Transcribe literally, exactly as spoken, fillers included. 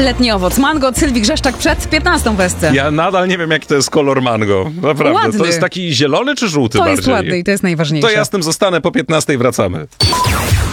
letni owoc. Mango od Sylwii Grzeszczak przed piętnastą w Esce. Ja nadal nie wiem, jaki to jest kolor mango. Naprawdę. Ładny. To jest taki zielony czy żółty To bardziej? jest ładny i to jest najważniejsze. To ja z tym zostanę, po piętnastej wracamy.